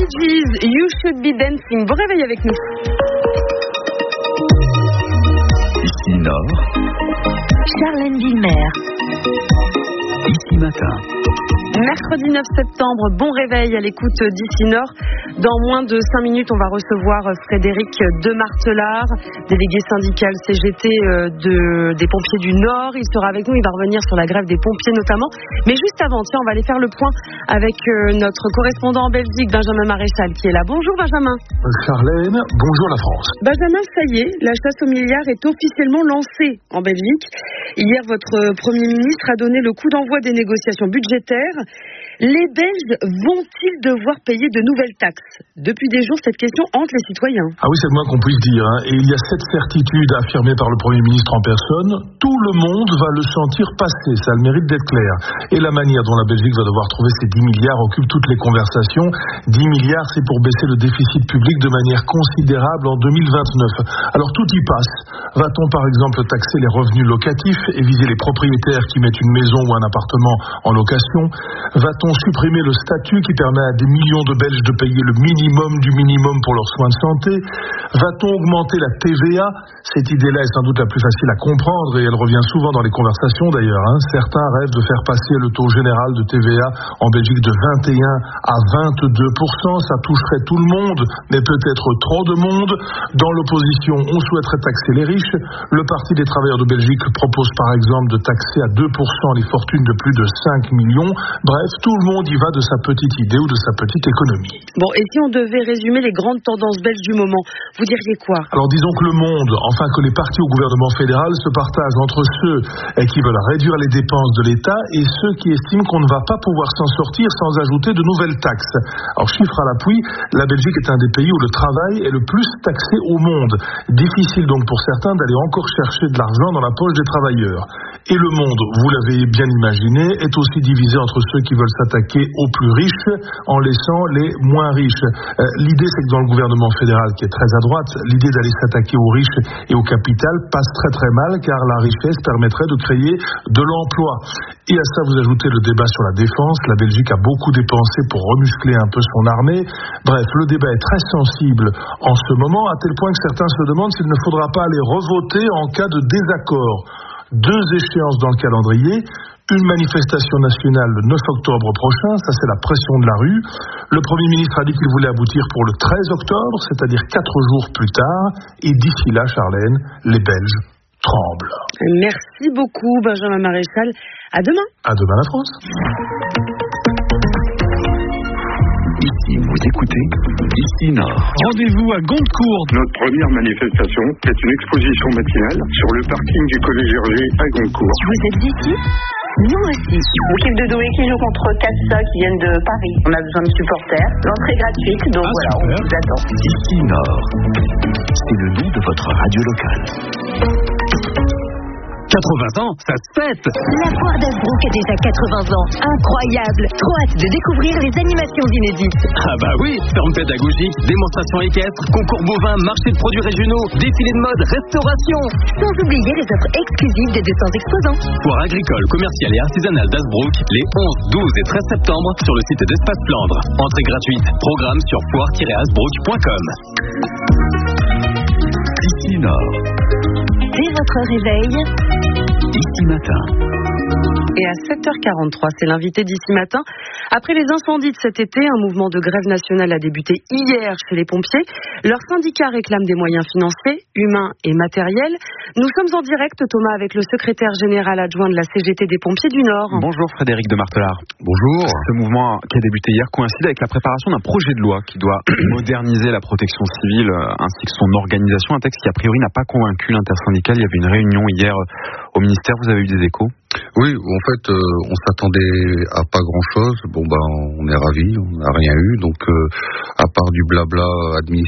Bee Gees, You Should Be Dancing. Bon réveil avec nous. Ici Nord. Charlène Villemer. Ici Matin. Mercredi 9 septembre, bon réveil à l'écoute d'Ici Nord. Dans moins de 5 minutes, on va recevoir Frédéric de Martelard, délégué syndical CGT des pompiers du Nord. Il sera avec nous, il va revenir sur la grève des pompiers notamment. Mais juste avant, on va aller faire le point avec notre correspondant en Belgique, Benjamin Maréchal, qui est là. Bonjour Benjamin. Charlène, bonjour la France. Benjamin, ça y est, la chasse aux milliards est officiellement lancée en Belgique. Hier, votre Premier ministre a donné le coup d'envoi des négociations budgétaires. Les Belges vont-ils devoir payer de nouvelles taxes ? Depuis des jours, cette question hante les citoyens. Ah oui, c'est le moins qu'on puisse dire. Et il y a cette certitude affirmée par le Premier ministre en personne. Tout le monde va le sentir passer. Ça a le mérite d'être clair. Et la manière dont la Belgique va devoir trouver ces 10 milliards occupe toutes les conversations. 10 milliards, c'est pour baisser le déficit public de manière considérable en 2029. Alors tout y passe. Va-t-on par exemple taxer les revenus locatifs et viser les propriétaires qui mettent une maison ou un appartement en location ? Va-t-on supprimer le statut qui permet à des millions de Belges de payer le minimum du minimum pour leurs soins de santé ? Va-t-on augmenter la TVA ? Cette idée-là est sans doute la plus facile à comprendre et elle revient souvent dans les conversations d'ailleurs. Certains rêvent de faire passer le taux général de TVA en Belgique de 21 à 22%. Ça toucherait tout le monde, mais peut-être trop de monde. Dans l'opposition, on souhaiterait taxer les riches. Le Parti des travailleurs de Belgique propose par exemple de taxer à 2% les fortunes de plus de 5 millions. Bref, tout le monde y va de sa petite idée ou de sa petite économie. Bon, et si on devait résumer les grandes tendances belges du moment, vous diriez quoi ? Alors disons que le monde, enfin que les partis au gouvernement fédéral se partagent entre ceux qui veulent réduire les dépenses de l'État et ceux qui estiment qu'on ne va pas pouvoir s'en sortir sans ajouter de nouvelles taxes. Alors chiffre à l'appui, la Belgique est un des pays où le travail est le plus taxé au monde. Difficile donc pour certains d'aller encore chercher de l'argent dans la poche des travailleurs. Et le monde, vous l'avez bien imaginé, est aussi divisé entre ceux qui veulent s'attaquer aux plus riches en laissant les moins riches. L'idée, c'est que dans le gouvernement fédéral, qui est très à droite, l'idée d'aller s'attaquer aux riches et au capital passe très très mal, car la richesse permettrait de créer de l'emploi. Et à ça, vous ajoutez le débat sur la défense. La Belgique a beaucoup dépensé pour remuscler un peu son armée. Bref, le débat est très sensible en ce moment, à tel point que certains se demandent s'il ne faudra pas aller revoter en cas de désaccord. 2 échéances dans le calendrier, une manifestation nationale le 9 octobre prochain, ça c'est la pression de la rue. Le Premier ministre a dit qu'il voulait aboutir pour le 13 octobre, c'est-à-dire 4 jours plus tard, et d'ici là, Charlène, les Belges tremblent. Merci beaucoup Benjamin Maréchal, à demain. À demain la France. Ici, vous écoutez Ici Nord. Rendez-vous à Goncourt. Notre première manifestation est une exposition matinale sur le parking du Collège Hergé à Goncourt. Vous êtes d'ici ? Nous aussi. L'équipe de Douai qui joue contre Cassa qui viennent de Paris. On a besoin de supporters. L'entrée est gratuite, donc voilà, super. on vous attend. Ici Nord. C'est le nom de votre radio locale. 80 ans, ça se fête. La foire d'Asbrook a déjà 80 ans. Incroyable. Trop hâte de découvrir les animations inédites. Ah bah oui, ferme pédagogique, démonstration équestre, concours bovin, marché de produits régionaux, défilé de mode, restauration. Sans oublier les offres exclusives des 200 exposants. Foire agricole, commerciale et artisanale d'Asbrook, les 11, 12 et 13 septembre sur le site d'Espace Flandre. Entrée gratuite. Programme sur foire-asbrook.com. Ici Nord. Dès votre réveil, Ici Matin. Et à 7h43, c'est l'invité d'ici matin. Après les incendies de cet été, un mouvement de grève nationale a débuté hier chez les pompiers. Leur syndicat réclame des moyens financiers, humains et matériels. Nous sommes en direct, Thomas, avec le secrétaire général adjoint de la CGT des pompiers du Nord. Bonjour Frédéric de Martelard. Bonjour. Ce mouvement qui a débuté hier coïncide avec la préparation d'un projet de loi qui doit moderniser la protection civile ainsi que son organisation. Un texte qui a priori n'a pas convaincu l'intersyndicale. Il y avait une réunion hier au ministère. Vous avez eu des échos ? Oui, en fait, on s'attendait à pas grand-chose. On est ravis, on n'a rien eu. Donc, à part du blabla administratif